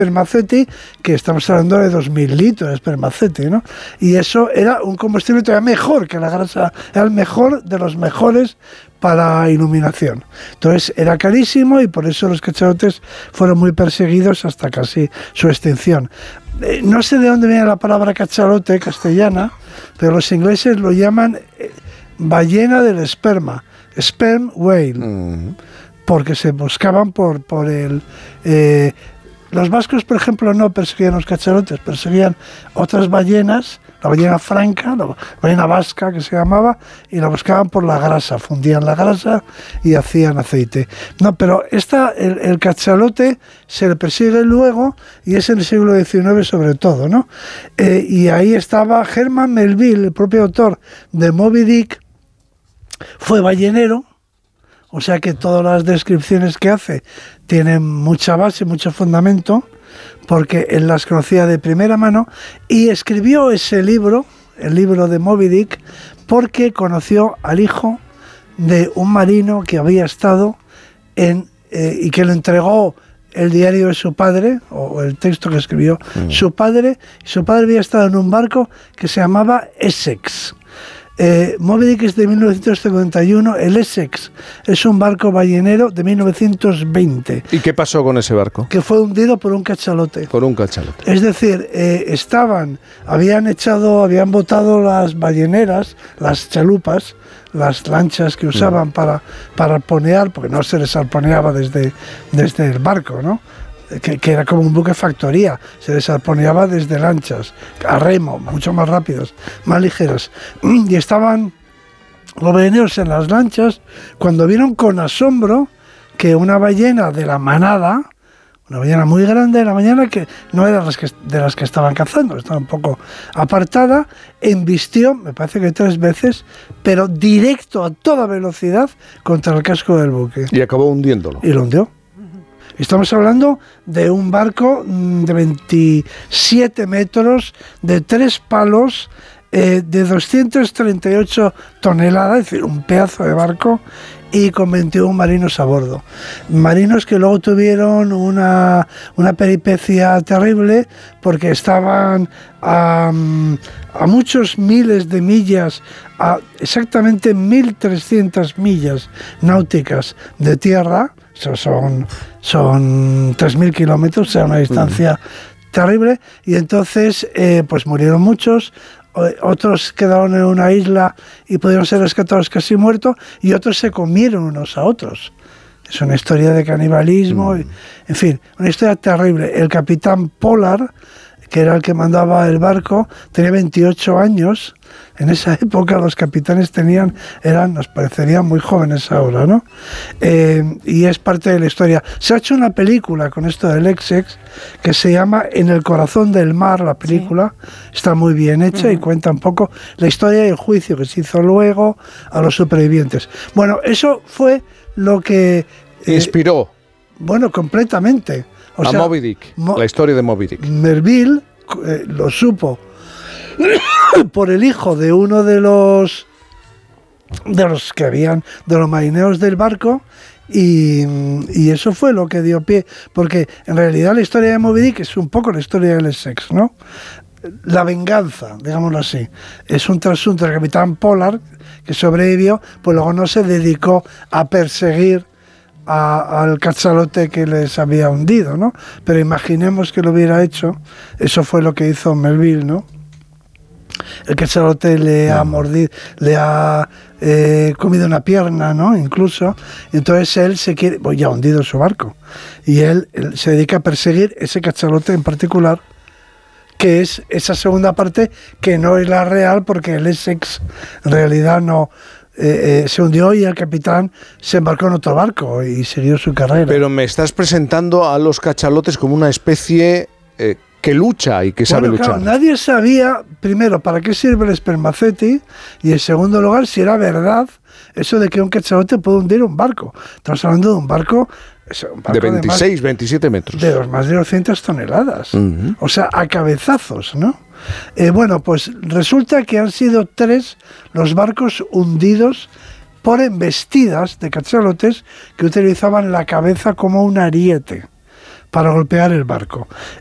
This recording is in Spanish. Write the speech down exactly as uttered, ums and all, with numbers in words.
Spermaceti, que estamos hablando de dos mil litros de spermaceti, ¿no? Y eso era un combustible todavía mejor que la grasa, era el mejor de los mejores para iluminación. Entonces era carísimo y por eso los cachalotes fueron muy perseguidos hasta casi su extinción. Eh, no sé de dónde viene la palabra cachalote castellana, pero los ingleses lo llaman eh, ballena del esperma, sperm whale, mm. porque se buscaban por, por el... Eh, los vascos, por ejemplo, no perseguían los cachalotes, perseguían otras ballenas, la ballena franca, la ballena vasca que se llamaba, y la buscaban por la grasa, fundían la grasa y hacían aceite. No, pero esta, el, el cachalote se le persigue luego, y es en el siglo diecinueve sobre todo, ¿no? Eh, y ahí estaba Herman Melville, el propio autor de Moby Dick, fue ballenero. O sea que todas las descripciones que hace tienen mucha base, mucho fundamento, porque él las conocía de primera mano y escribió ese libro, el libro de Moby Dick, porque conoció al hijo de un marino que había estado en eh, y que le entregó el diario de su padre, o el texto que escribió mm. su padre, y su padre había estado en un barco que se llamaba Essex. Eh, Moby Dick es de mil novecientos cincuenta y uno, el Essex es un barco ballenero de mil novecientos veinte. ¿Y qué pasó con ese barco? Que fue hundido por un cachalote. Por un cachalote. Es decir, eh, estaban, habían echado, habían botado las balleneras, las chalupas, las lanchas que usaban mm. para, para arponear, porque no se les arponeaba desde, desde el barco, ¿no? Que, que era como un buque factoría, se les arponeaba desde lanchas, a remo, mucho más rápidos, más ligeros. Y estaban los balleneros en las lanchas cuando vieron con asombro que una ballena de la manada, una ballena muy grande de la mañana, que no era las que, de las que estaban cazando, estaba un poco apartada, embistió, me parece que tres veces, pero directo a toda velocidad contra el casco del buque. Y acabó hundiéndolo. Y lo hundió. Estamos hablando de un barco de veintisiete metros, de tres palos, eh, de doscientas treinta y ocho toneladas, es decir, un pedazo de barco, y con veintiún marinos a bordo. Marinos que luego tuvieron una, una peripecia terrible porque estaban a, a muchos miles de millas, a exactamente mil trescientas millas náuticas de tierra. Eso son, son tres mil kilómetros, o sea, una distancia uh-huh. terrible, y entonces eh, pues murieron muchos, otros quedaron en una isla y pudieron ser rescatados casi muertos, y otros se comieron unos a otros. Es una historia de canibalismo, uh-huh. y, en fin, una historia terrible. El capitán Pollard, que era el que mandaba el barco, tenía veintiocho años. En esa época los capitanes tenían, eran, nos parecerían muy jóvenes ahora, ¿no? Eh, y es parte de la historia. Se ha hecho una película con esto del Essex que se llama En el corazón del mar, la película. Sí. Está muy bien hecha uh-huh. y cuenta un poco la historia y el juicio que se hizo luego a los supervivientes. Bueno, eso fue lo que... Eh, inspiró. Bueno, completamente. O a sea, Moby Dick, Mo- la historia de Moby Dick. Melville eh, lo supo por el hijo de uno de los de los que habían, de los marineros del barco, y, y eso fue lo que dio pie, porque en realidad la historia de Moby Dick es un poco la historia del Essex, ¿no? La venganza, digámoslo así, es un trasunto del capitán Pollard que sobrevivió, pues luego no se dedicó a perseguir A, al cachalote que les había hundido, ¿no? Pero imaginemos que lo hubiera hecho. Eso fue lo que hizo Melville, ¿no? El cachalote le no. ha mordido, le ha eh, comido una pierna, ¿no? Incluso. Entonces él se quiere, pues ya ha hundido su barco, y él, él se dedica a perseguir ese cachalote en particular, que es esa segunda parte que no es la real, porque el Essex en realidad no Eh, eh, se hundió y el capitán se embarcó en otro barco y siguió su carrera. Pero me estás presentando a los cachalotes como una especie eh, que lucha y que sabe bueno, luchar. Claro, nadie sabía, primero, para qué sirve el spermaceti, y en segundo lugar, si era verdad eso de que un cachalote puede hundir un barco. Estamos hablando de un barco, un barco de veintiséis, de más, veintisiete metros. De más de doscientas toneladas. Uh-huh. O sea, a cabezazos, ¿no? Eh, bueno, pues resulta que han sido tres los barcos hundidos por embestidas de cachalotes que utilizaban la cabeza como un ariete para golpear el barco.